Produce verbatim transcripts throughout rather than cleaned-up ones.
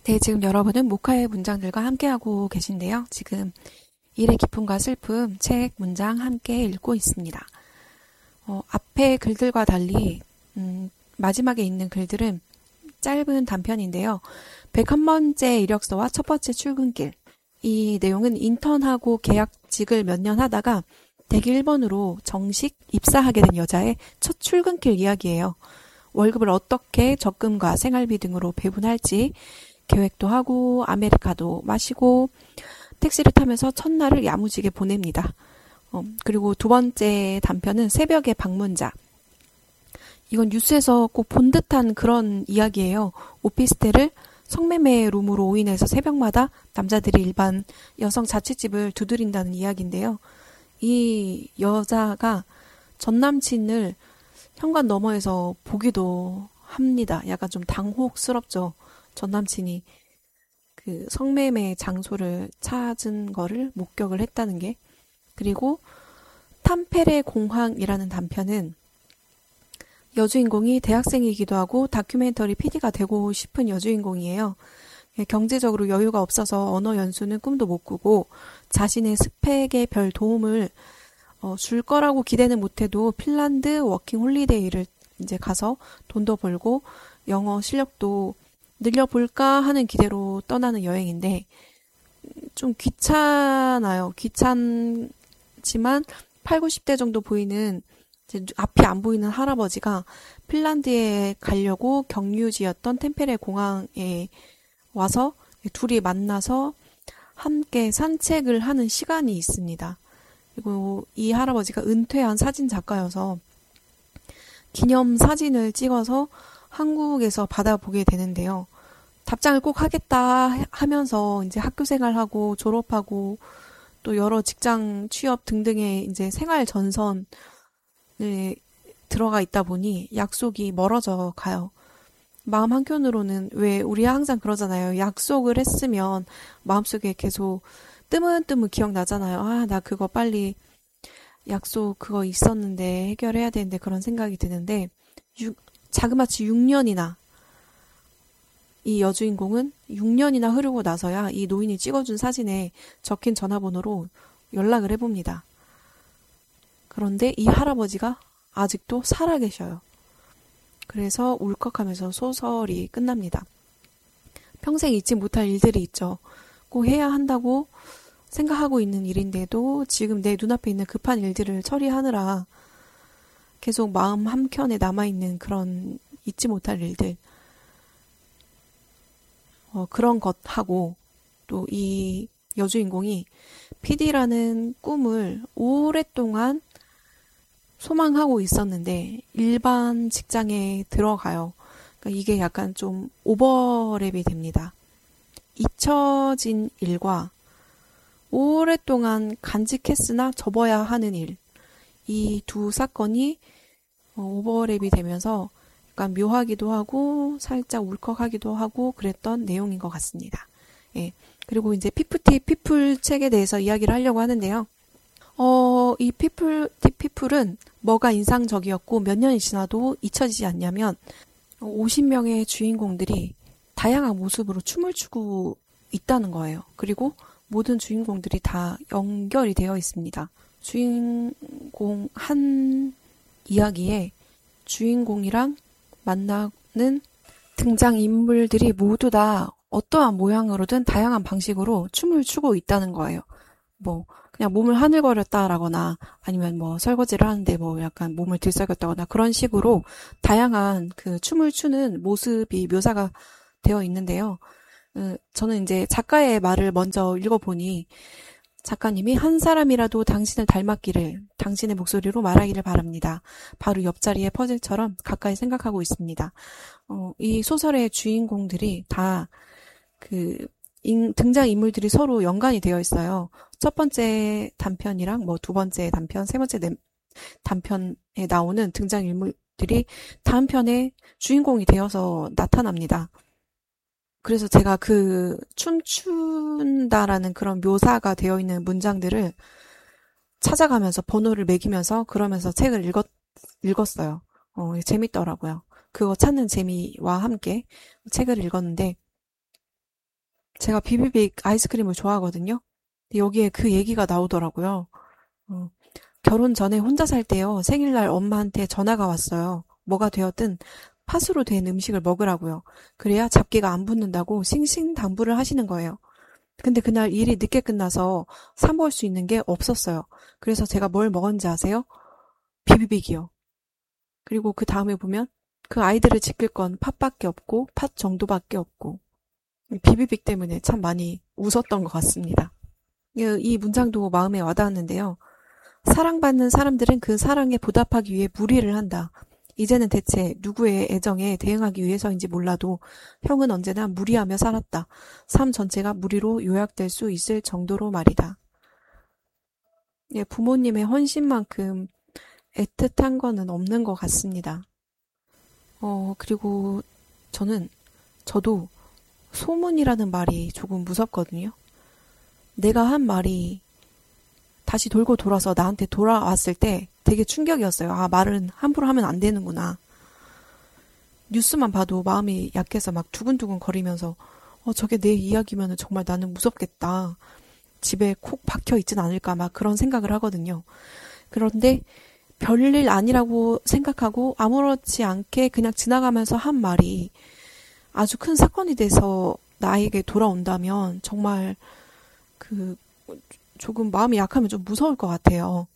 네, 지금 여러분은 모카의 문장들과 함께하고 계신데요. 지금 일의 기쁨과 슬픔 책 문장 함께 읽고 있습니다. 어, 앞에 글들과 달리 음, 마지막에 있는 글들은 짧은 단편인데요. 백한 번째 이력서와 첫 번째 출근길. 이 내용은 인턴하고 계약직을 몇 년 하다가 대기 일 번으로 정식 입사하게 된 여자의 첫 출근길 이야기예요. 월급을 어떻게 적금과 생활비 등으로 배분할지 계획도 하고 아메리카도 마시고 택시를 타면서 첫날을 야무지게 보냅니다. 어, 그리고 두 번째 단편은 새벽의 방문자. 이건 뉴스에서 꼭 본 듯한 그런 이야기예요. 오피스텔을 성매매 룸으로 오인해서 새벽마다 남자들이 일반 여성 자취집을 두드린다는 이야기인데요. 이 여자가 전 남친을 현관 너머에서 보기도 합니다. 약간 좀 당혹스럽죠. 전 남친이 그 성매매 장소를 찾은 거를 목격을 했다는 게. 그리고 탐페레 공황이라는 단편은 여주인공이 대학생이기도 하고 다큐멘터리 피디가 되고 싶은 여주인공이에요. 경제적으로 여유가 없어서 언어 연수는 꿈도 못 꾸고 자신의 스펙에 별 도움을 어, 줄 거라고 기대는 못해도 핀란드 워킹 홀리데이를 이제 가서 돈도 벌고 영어 실력도 늘려볼까 하는 기대로 떠나는 여행인데 좀 귀찮아요. 귀찮지만 팔, 구십 대 정도 보이는 이제 앞이 안 보이는 할아버지가 핀란드에 가려고 경유지였던 템페레 공항에 와서 둘이 만나서 함께 산책을 하는 시간이 있습니다. 그리고 이 할아버지가 은퇴한 사진 작가여서 기념 사진을 찍어서 한국에서 받아보게 되는데요. 답장을 꼭 하겠다 하면서 이제 학교 생활하고 졸업하고 또 여러 직장 취업 등등의 이제 생활 전선에 들어가 있다 보니 약속이 멀어져 가요. 마음 한켠으로는 왜 우리 항상 그러잖아요. 약속을 했으면 마음속에 계속 뜨문뜨문 기억나잖아요. 아, 나 그거 빨리 약속 그거 있었는데 해결해야 되는데 그런 생각이 드는데 유, 자그마치 육 년이나 이 여주인공은 육 년이나 흐르고 나서야 이 노인이 찍어준 사진에 적힌 전화번호로 연락을 해봅니다. 그런데 이 할아버지가 아직도 살아계셔요. 그래서 울컥하면서 소설이 끝납니다. 평생 잊지 못할 일들이 있죠. 꼭 해야 한다고 생각하고 있는 일인데도 지금 내 눈앞에 있는 급한 일들을 처리하느라 계속 마음 한켠에 남아있는 그런 잊지 못할 일들. 어, 그런 것하고 또 이 여주인공이 피디라는 꿈을 오랫동안 소망하고 있었는데 일반 직장에 들어가요. 그러니까 이게 약간 좀 오버랩이 됩니다. 잊혀진 일과 오랫동안 간직했으나 접어야 하는 일, 이 두 사건이 오버랩이 되면서 약간 묘하기도 하고 살짝 울컥하기도 하고 그랬던 내용인 것 같습니다. 예. 그리고 이제 피프티 피플 책에 대해서 이야기를 하려고 하는데요. 어, 이 피플티 피플은 뭐가 인상적이었고 몇 년이 지나도 잊혀지지 않냐면 오십 명의 주인공들이 다양한 모습으로 춤을 추고 있다는 거예요. 그리고 모든 주인공들이 다 연결이 되어 있습니다. 주인공 한 이야기에 주인공이랑 만나는 등장인물들이 모두 다 어떠한 모양으로든 다양한 방식으로 춤을 추고 있다는 거예요. 뭐 그냥 몸을 하늘거렸다라거나 아니면 뭐 설거지를 하는데 뭐 약간 몸을 들썩였다거나 그런 식으로 다양한 그 춤을 추는 모습이 묘사가 되어 있는데요. 어, 저는 이제 작가의 말을 먼저 읽어보니 작가님이 한 사람이라도 당신을 닮았기를 당신의 목소리로 말하기를 바랍니다. 바로 옆자리의 퍼즐처럼 가까이 생각하고 있습니다. 어, 이 소설의 주인공들이 다 그 등장인물들이 서로 연관이 되어 있어요. 첫 번째 단편이랑 뭐 두 번째 단편, 세 번째 단편에 나오는 등장인물들이 다음 편에 주인공이 되어서 나타납니다. 그래서 제가 그 춤춘다라는 그런 묘사가 되어 있는 문장들을 찾아가면서 번호를 매기면서 그러면서 책을 읽었, 읽었어요. 어, 재밌더라고요. 그거 찾는 재미와 함께 책을 읽었는데 제가 비비빅 아이스크림을 좋아하거든요. 여기에 그 얘기가 나오더라고요. 어, 결혼 전에 혼자 살 때요. 생일날 엄마한테 전화가 왔어요. 뭐가 되었든 팥으로 된 음식을 먹으라고요. 그래야 잡기가 안 붙는다고 싱싱당부를 하시는 거예요. 근데 그날 일이 늦게 끝나서 사 먹을 수 있는 게 없었어요. 그래서 제가 뭘 먹었는지 아세요? 비비빅이요. 그리고 그 다음에 보면 그 아이들을 지킬 건 팥밖에 없고 팥 정도밖에 없고 비비빅 때문에 참 많이 웃었던 것 같습니다. 이 이 문장도 마음에 와닿았는데요. 사랑받는 사람들은 그 사랑에 보답하기 위해 무리를 한다. 이제는 대체 누구의 애정에 대응하기 위해서인지 몰라도 형은 언제나 무리하며 살았다. 삶 전체가 무리로 요약될 수 있을 정도로 말이다. 예, 부모님의 헌신만큼 애틋한 거는 없는 것 같습니다. 어, 그리고 저는, 저도 소문이라는 말이 조금 무섭거든요. 내가 한 말이 다시 돌고 돌아서 나한테 돌아왔을 때 되게 충격이었어요. 아, 말은 함부로 하면 안 되는구나. 뉴스만 봐도 마음이 약해서 막 두근두근 거리면서 어, 저게 내 이야기면은 정말 나는 무섭겠다. 집에 콕 박혀 있진 않을까 막 그런 생각을 하거든요. 그런데 별일 아니라고 생각하고 아무렇지 않게 그냥 지나가면서 한 말이 아주 큰 사건이 돼서 나에게 돌아온다면 정말 그 조금 마음이 약하면 좀 무서울 것 같아요.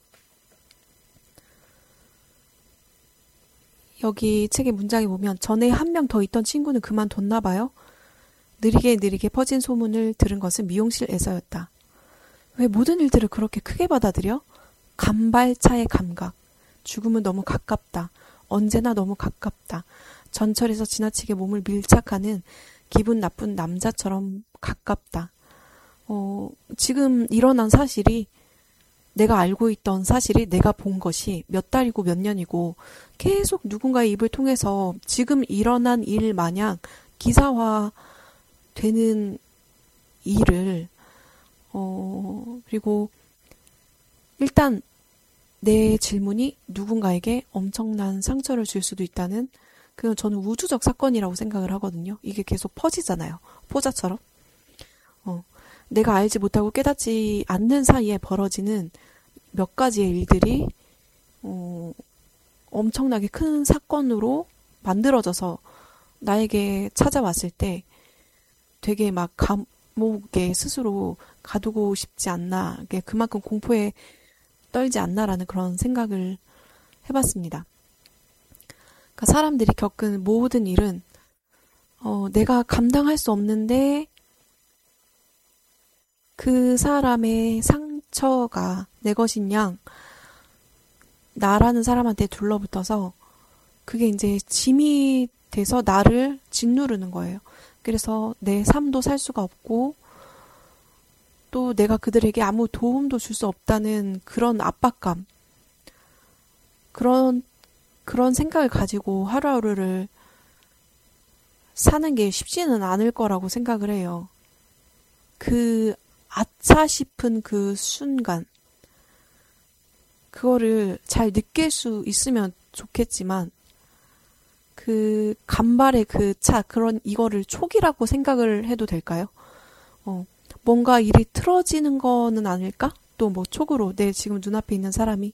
여기 책의 문장에 보면 전에 한 명 더 있던 친구는 그만뒀나 봐요. 느리게 느리게 퍼진 소문을 들은 것은 미용실에서였다. 왜 모든 일들을 그렇게 크게 받아들여? 간발차의 감각. 죽음은 너무 가깝다. 언제나 너무 가깝다. 전철에서 지나치게 몸을 밀착하는 기분 나쁜 남자처럼 가깝다. 어, 지금 일어난 사실이 내가 알고 있던 사실이 내가 본 것이 몇 달이고 몇 년이고 계속 누군가의 입을 통해서 지금 일어난 일 마냥 기사화 되는 일을 어, 그리고 일단 내 질문이 누군가에게 엄청난 상처를 줄 수도 있다는 그 저는 우주적 사건이라고 생각을 하거든요. 이게 계속 퍼지잖아요. 포자처럼. 어, 내가 알지 못하고 깨닫지 않는 사이에 벌어지는 몇 가지의 일들이 어, 엄청나게 큰 사건으로 만들어져서 나에게 찾아왔을 때 되게 막 감옥에 스스로 가두고 싶지 않나, 그만큼 공포에 떨지 않나라는 그런 생각을 해봤습니다. 그러니까 사람들이 겪은 모든 일은 어, 내가 감당할 수 없는데 그 사람의 상처가 내 것인 양 나라는 사람한테 둘러붙어서 그게 이제 짐이 돼서 나를 짓누르는 거예요. 그래서 내 삶도 살 수가 없고 또 내가 그들에게 아무 도움도 줄 수 없다는 그런 압박감, 그런 그런 생각을 가지고 하루하루를 사는 게 쉽지는 않을 거라고 생각을 해요. 그 아차 싶은 그 순간, 그거를 잘 느낄 수 있으면 좋겠지만 그 간발의 그 차, 그런 이거를 촉이라고 생각을 해도 될까요? 어, 뭔가 일이 틀어지는 거는 아닐까? 또 뭐 촉으로 내 지금 눈앞에 있는 사람이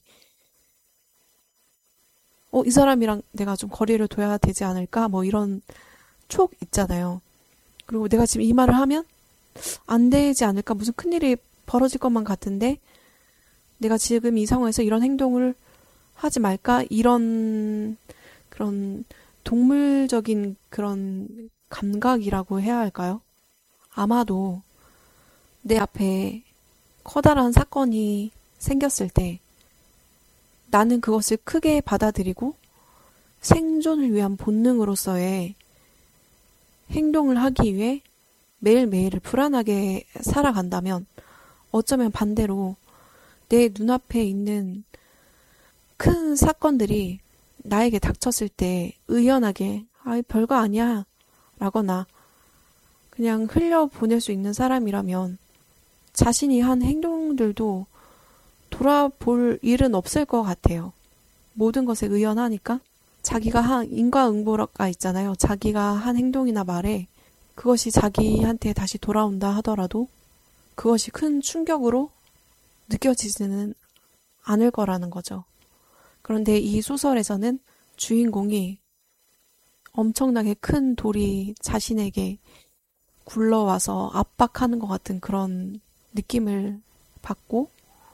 어, 이 사람이랑 내가 좀 거리를 둬야 되지 않을까? 뭐 이런 촉 있잖아요. 그리고 내가 지금 이 말을 하면 안 되지 않을까? 무슨 큰일이 벌어질 것만 같은데 내가 지금 이 상황에서 이런 행동을 하지 말까? 이런 그런 동물적인 그런 감각이라고 해야 할까요? 아마도 내 앞에 커다란 사건이 생겼을 때 나는 그것을 크게 받아들이고 생존을 위한 본능으로서의 행동을 하기 위해 매일매일을 불안하게 살아간다면 어쩌면 반대로 내 눈앞에 있는 큰 사건들이 나에게 닥쳤을 때 의연하게 아, 별거 아니야 라거나 그냥 흘려보낼 수 있는 사람이라면 자신이 한 행동들도 돌아볼 일은 없을 것 같아요. 모든 것에 의연하니까 자기가 한 인과응보가 있잖아요. 자기가 한 행동이나 말에 그것이 자기한테 다시 돌아온다 하더라도 그것이 큰 충격으로 느껴지지는 않을 거라는 거죠. 그런데 이 소설에서는 주인공이 엄청나게 큰 돌이 자신에게 굴러와서 압박하는 것 같은 그런 느낌을 받고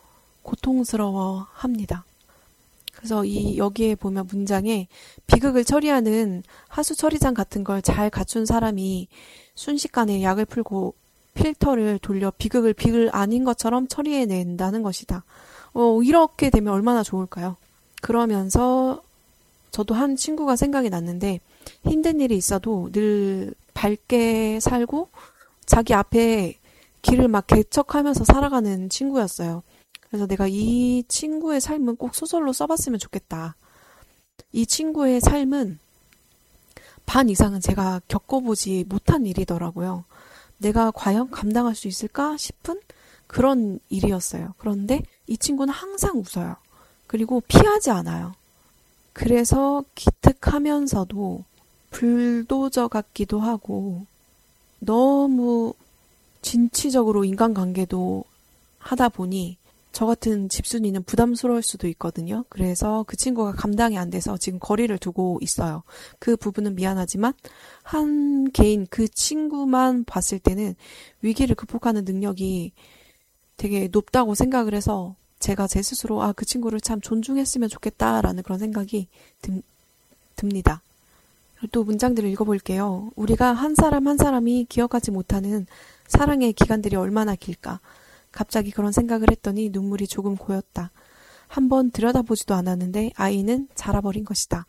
고통스러워 합니다. 그래서 이 여기에 보면 문장에 비극을 처리하는 하수 처리장 같은 걸 잘 갖춘 사람이 순식간에 약을 풀고 필터를 돌려 비극을 비극 아닌 것처럼 처리해낸다는 것이다. 어, 이렇게 되면 얼마나 좋을까요? 그러면서 저도 한 친구가 생각이 났는데 힘든 일이 있어도 늘 밝게 살고 자기 앞에 길을 막 개척하면서 살아가는 친구였어요. 그래서 내가 이 친구의 삶은 꼭 소설로 써봤으면 좋겠다. 이 친구의 삶은 반 이상은 제가 겪어보지 못한 일이더라고요. 내가 과연 감당할 수 있을까 싶은 그런 일이었어요. 그런데 이 친구는 항상 웃어요. 그리고 피하지 않아요. 그래서 기특하면서도 불도저 같기도 하고 너무 진취적으로 인간관계도 하다 보니 저 같은 집순이는 부담스러울 수도 있거든요. 그래서 그 친구가 감당이 안 돼서 지금 거리를 두고 있어요. 그 부분은 미안하지만 한 개인 그 친구만 봤을 때는 위기를 극복하는 능력이 되게 높다고 생각을 해서 제가 제 스스로 아, 그 친구를 참 존중했으면 좋겠다라는 그런 생각이 듭, 듭니다. 또 문장들을 읽어볼게요. 우리가 한 사람 한 사람이 기억하지 못하는 사랑의 기간들이 얼마나 길까. 갑자기 그런 생각을 했더니 눈물이 조금 고였다. 한번 들여다보지도 않았는데 아이는 자라버린 것이다.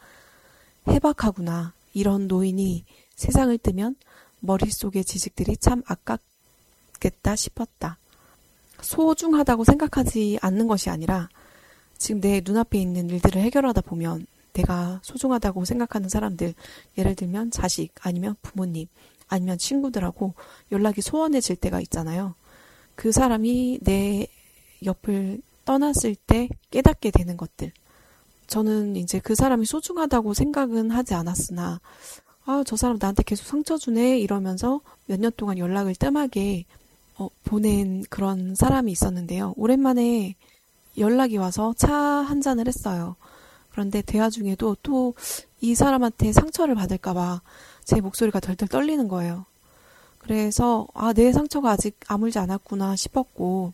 해박하구나. 이런 노인이 세상을 뜨면 머릿속의 지식들이 참 아깝겠다 싶었다. 소중하다고 생각하지 않는 것이 아니라 지금 내 눈앞에 있는 일들을 해결하다 보면 내가 소중하다고 생각하는 사람들, 예를 들면 자식 아니면 부모님 아니면 친구들하고 연락이 소원해질 때가 있잖아요. 그 사람이 내 옆을 떠났을 때 깨닫게 되는 것들. 저는 이제 그 사람이 소중하다고 생각은 하지 않았으나 아, 저 사람 나한테 계속 상처 주네 이러면서 몇 년 동안 연락을 뜸하게 어, 보낸 그런 사람이 있었는데요. 오랜만에 연락이 와서 차 한 잔을 했어요. 그런데 대화 중에도 또 이 사람한테 상처를 받을까봐 제 목소리가 덜덜 떨리는 거예요. 그래서 아, 내 상처가 아직 아물지 않았구나 싶었고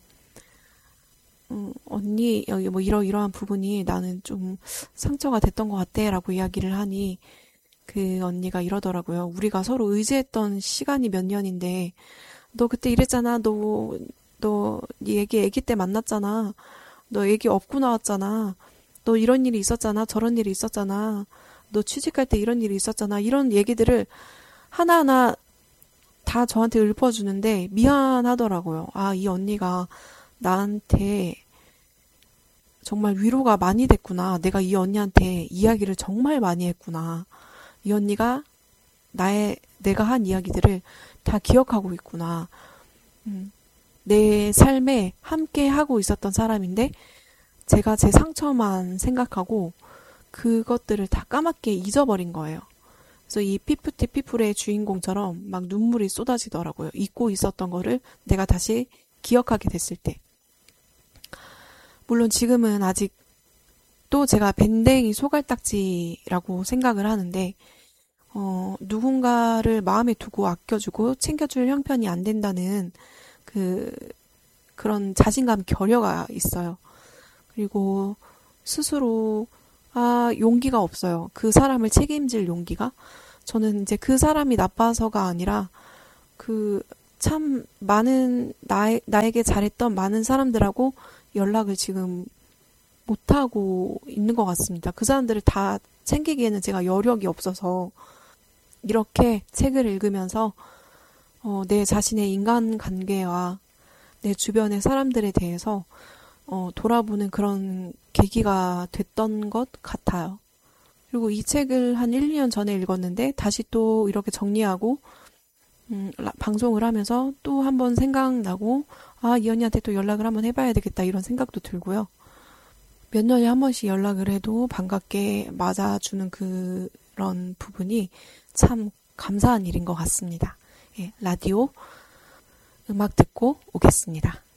음, 언니 여기 뭐 이러이러한 부분이 나는 좀 상처가 됐던 것 같아 라고 이야기를 하니 그 언니가 이러더라고요. 우리가 서로 의지했던 시간이 몇 년인데 너 그때 이랬잖아. 너, 너, 네 애기 애기 때 만났잖아. 너 애기 업고 나왔잖아. 너 이런 일이 있었잖아. 저런 일이 있었잖아. 너 취직할 때 이런 일이 있었잖아. 이런 얘기들을 하나하나 다 저한테 읊어주는데 미안하더라고요. 아, 이 언니가 나한테 정말 위로가 많이 됐구나. 내가 이 언니한테 이야기를 정말 많이 했구나. 이 언니가 나의, 내가 한 이야기들을 다 기억하고 있구나. 음, 내 삶에 함께 하고 있었던 사람인데 제가 제 상처만 생각하고 그것들을 다 까맣게 잊어버린 거예요. 그래서 이 피프티 피플의 주인공처럼 막 눈물이 쏟아지더라고요. 잊고 있었던 거를 내가 다시 기억하게 됐을 때. 물론 지금은 아직 또 제가 밴댕이 소갈딱지라고 생각을 하는데 어, 누군가를 마음에 두고 아껴주고 챙겨줄 형편이 안 된다는 그 그런 자신감 결여가 있어요. 그리고 스스로 아, 용기가 없어요. 그 사람을 책임질 용기가. 저는 이제 그 사람이 나빠서가 아니라 그 참 많은 나에, 나에게 잘했던 많은 사람들하고 연락을 지금 못하고 있는 것 같습니다. 그 사람들을 다 챙기기에는 제가 여력이 없어서 이렇게 책을 읽으면서 어, 내 자신의 인간관계와 내 주변의 사람들에 대해서 어, 돌아보는 그런 계기가 됐던 것 같아요. 그리고 이 책을 한 일, 이 년 전에 읽었는데 다시 또 이렇게 정리하고 음, 라, 방송을 하면서 또 한번 생각나고 아, 이 언니한테 또 연락을 한번 해봐야 되겠다 이런 생각도 들고요. 몇 년에 한 번씩 연락을 해도 반갑게 맞아주는 그런 부분이 참 감사한 일인 것 같습니다. 예, 라디오 음악 듣고 오겠습니다.